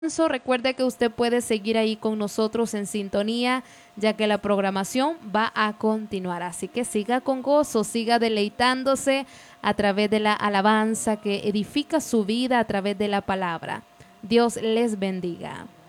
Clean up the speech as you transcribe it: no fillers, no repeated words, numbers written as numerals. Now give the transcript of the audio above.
Recuerde que usted puede seguir ahí con nosotros en sintonía, ya que la programación va a continuar. Así que siga con gozo, siga deleitándose a través de la alabanza que edifica su vida a través de la palabra. Dios les bendiga.